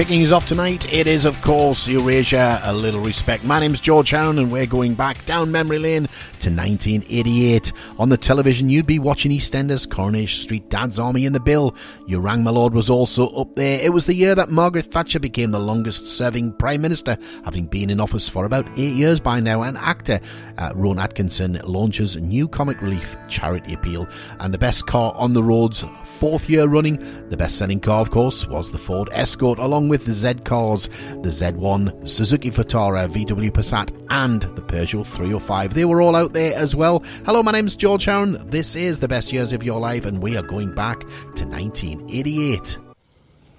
Kicking us off tonight, it is of course Erasure, A Little Respect. My name's George Aaron and we're going back down memory lane to 1988. On the television you'd be watching EastEnders, Coronation Street, Dad's Army and The Bill. You Rang My Lord was also up there. It was the year that Margaret Thatcher became the longest serving Prime Minister, having been in office for about 8 years by now. And actor Rowan Atkinson launches new comic relief charity appeal. And the best car on the roads, 4th year running. The best selling car of course was the Ford Escort, along with the Z cars, the Z1, Suzuki Vitara, VW Passat and the Peugeot 305. They were all out there as well. Hello, my name's George Aaron. This is the best years of your life and we are going back to 1988.